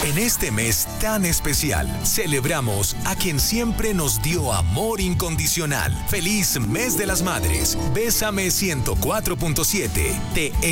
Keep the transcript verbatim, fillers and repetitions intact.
En este mes tan especial, celebramos a quien siempre nos dio amor incondicional. Feliz Mes de las Madres. Bésame ciento cuatro punto siete. Te